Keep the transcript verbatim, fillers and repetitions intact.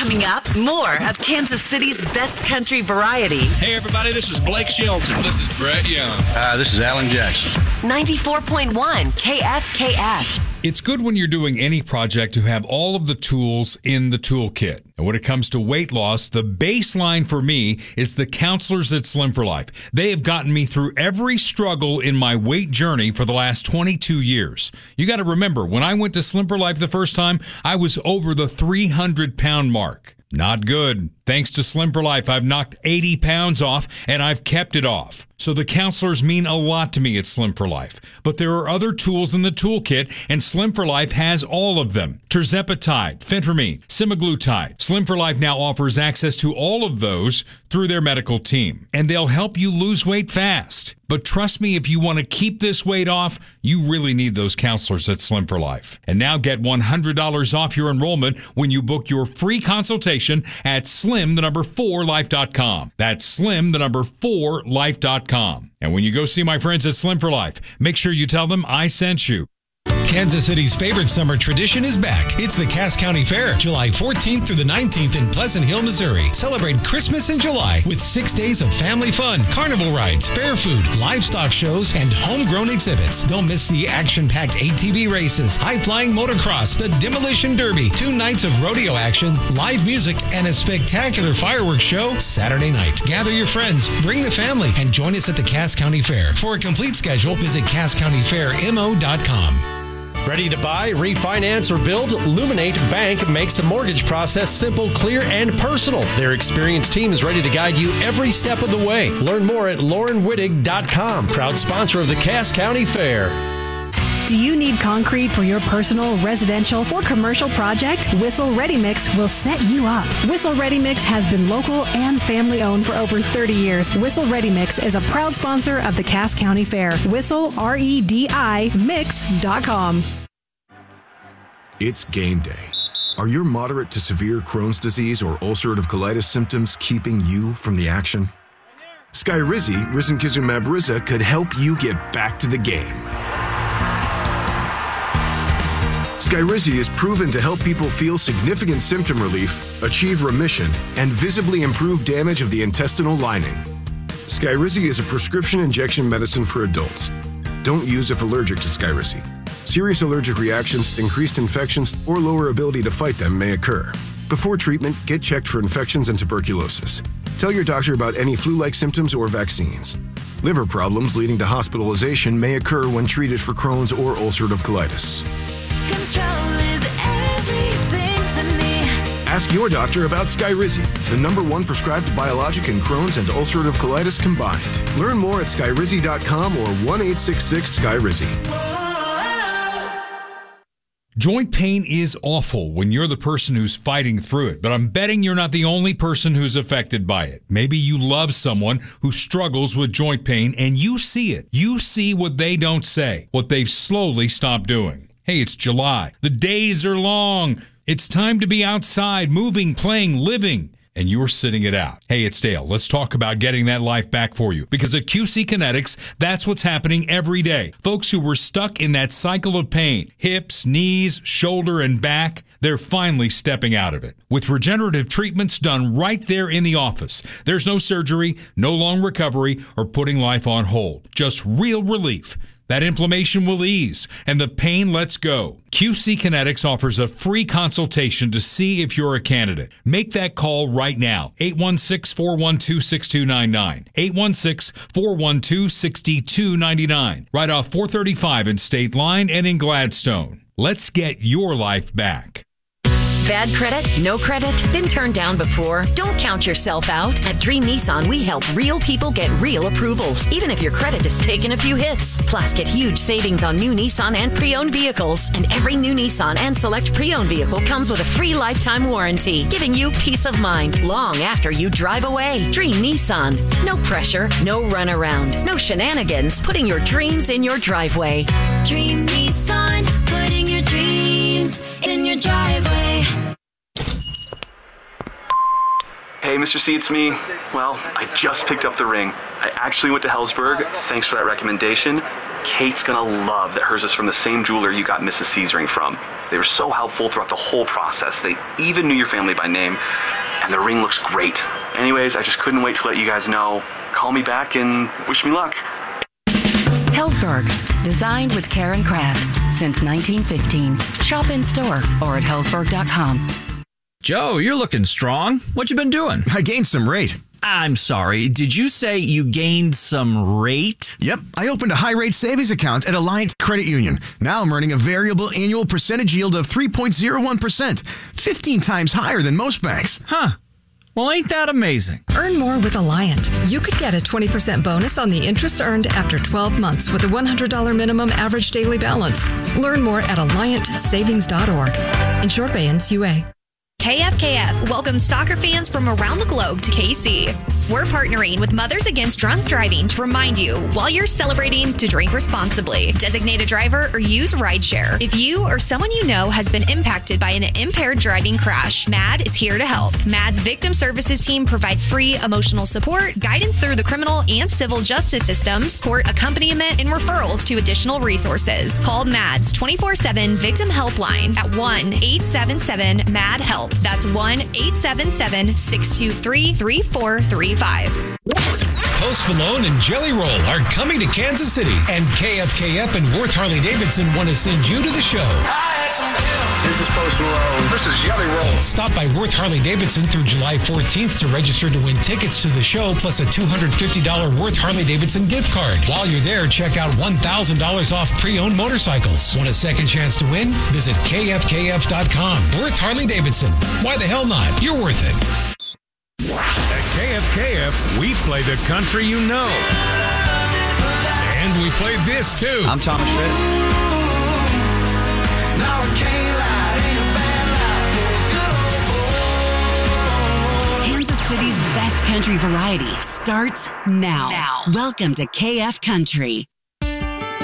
Coming up, more of Kansas City's best country variety. Hey, everybody, this is Blake Shelton. This is Brett Young. Uh, this is Alan Jackson. ninety-four point one K F K F. It's good when you're doing any project to have all of the tools in the toolkit. And when it comes to weight loss, the baseline for me is the counselors at Slim for Life. They have gotten me through every struggle in my weight journey for the last twenty-two years. You got to remember, when I went to Slim for Life the first time, I was over the three hundred pound mark. Not good. Thanks to Slim for Life, I've knocked eighty pounds off, and I've kept it off. So the counselors mean a lot to me at Slim for Life. But there are other tools in the toolkit, and Slim for Life has all of them. Tirzepatide, phentermine, semaglutide. Slim for Life now offers access to all of those through their medical team. And they'll help you lose weight fast. But trust me, if you want to keep this weight off, you really need those counselors at Slim for Life. And now get one hundred dollars off your enrollment when you book your free consultation at slim, the number four, life dot com. That's slim, the number four, life dot com. And when you go see my friends at Slim for Life, make sure you tell them I sent you. Kansas City's favorite summer tradition is back. It's the Cass County Fair, July fourteenth through the nineteenth in Pleasant Hill, Missouri. Celebrate Christmas in July with six days of family fun, carnival rides, fair food, livestock shows, and homegrown exhibits. Don't miss the action-packed A T V races, high-flying motocross, the Demolition Derby, two nights of rodeo action, live music, and a spectacular fireworks show Saturday night. Gather your friends, bring the family, and join us at the Cass County Fair. For a complete schedule, visit cass county fair m o dot com. Ready to buy, refinance, or build? Luminate Bank makes the mortgage process simple, clear, and personal. Their experienced team is ready to guide you every step of the way. Learn more at lauren wittig dot com, proud sponsor of the Cass County Fair. Do you need concrete for your personal, residential, or commercial project? Whistle Ready Mix will set you up. Whistle Ready Mix has been local and family owned for over thirty years. Whistle Ready Mix is a proud sponsor of the Cass County Fair. Whistle, R E D I, mix dot com. It's game day. Are your moderate to severe Crohn's disease or ulcerative colitis symptoms keeping you from the action? Skyrizi, risankizumab Riza, could help you get back to the game. Skyrizi is proven to help people feel significant symptom relief, achieve remission, and visibly improve damage of the intestinal lining. Skyrizi is a prescription injection medicine for adults. Don't use if allergic to Skyrizi. Serious allergic reactions, increased infections, or lower ability to fight them may occur. Before treatment, get checked for infections and tuberculosis. Tell your doctor about any flu-like symptoms or vaccines. Liver problems leading to hospitalization may occur when treated for Crohn's or ulcerative colitis. Control is everything to me. Ask your doctor about Skyrizi, the number one prescribed biologic in Crohn's and ulcerative colitis combined. Learn more at skyrizi dot com or one eight six six Skyrizi. Joint pain is awful when you're the person who's fighting through it, but I'm betting you're not the only person who's affected by it. Maybe you love someone who struggles with joint pain and you see it. You see what they don't say, what they've slowly stopped doing. Hey, it's July. The days are long. It's time to be outside, moving, playing, living. And you're sitting it out. Hey, it's Dale. Let's talk about getting that life back for you. Because at Q C Kinetics, that's what's happening every day. Folks who were stuck in that cycle of pain, hips, knees, shoulder, and back, they're finally stepping out of it. With regenerative treatments done right there in the office. There's no surgery, no long recovery, or putting life on hold. Just real relief. That inflammation will ease, and the pain lets go. Q C Kinetics offers a free consultation to see if you're a candidate. Make that call right now. eight one six, four one two, six two nine nine. eight one six, four one two, six two nine nine. Right off four thirty-five in State Line and in Gladstone. Let's get your life back. Bad credit? No credit? Been turned down before? Don't count yourself out. At Dream Nissan, we help real people get real approvals, even if your credit has taken a few hits. Plus, get huge savings on new Nissan and pre-owned vehicles. And every new Nissan and select pre-owned vehicle comes with a free lifetime warranty, giving you peace of mind long after you drive away. Dream Nissan. No pressure, no runaround, no shenanigans, putting your dreams in your driveway. Dream Nissan, putting your dreams in your driveway. Hey, Mister C, it's me. Well, I just picked up the ring. I actually went to Helzberg. Thanks for that recommendation. Kate's gonna love that hers is from the same jeweler you got Missus C's ring from. They were so helpful throughout the whole process. They even knew your family by name, and the ring looks great. Anyways, I just couldn't wait to let you guys know. Call me back and wish me luck. Helzberg, designed with care and craft since nineteen fifteen. Shop in store or at helzberg dot com. Joe, you're looking strong. What you been doing? I gained some rate. I'm sorry. Did you say you gained some rate? Yep. I opened a high-rate savings account at Alliant Credit Union. Now I'm earning a variable annual percentage yield of three point zero one percent, fifteen times higher than most banks. Huh. Well, ain't that amazing? Earn more with Alliant. You could get a twenty percent bonus on the interest earned after twelve months with a one hundred dollars minimum average daily balance. Learn more at alliant savings dot org. Insured by N C U A. K F K F welcomes soccer fans from around the globe to K C. We're partnering with Mothers Against Drunk Driving to remind you, while you're celebrating, to drink responsibly. Designate a driver or use rideshare. If you or someone you know has been impacted by an impaired driving crash, MAD is here to help. MAD's Victim Services team provides free emotional support, guidance through the criminal and civil justice systems, court accompaniment, and referrals to additional resources. Call MAD's twenty-four seven Victim Helpline at one eight seven seven M A D HELP. That's one eight seven seven six two three three four three five. Post Malone and Jelly Roll are coming to Kansas City, and K F K F and Worth Harley-Davidson want to send you to the show. This is Post Malone. This is Jelly Roll. Stop by Worth Harley-Davidson through July fourteenth to register to win tickets to the show, plus a two hundred fifty dollars Worth Harley-Davidson gift card. While you're there, check out one thousand dollars off pre-owned motorcycles. Want a second chance to win? Visit K F K F dot com. Worth Harley-Davidson. Why the hell not? You're worth it. At K F K F, we play the country you know. And we play this, too. I'm Thomas Schmidt. Kansas City's best country variety starts now. now. Welcome to K F Country.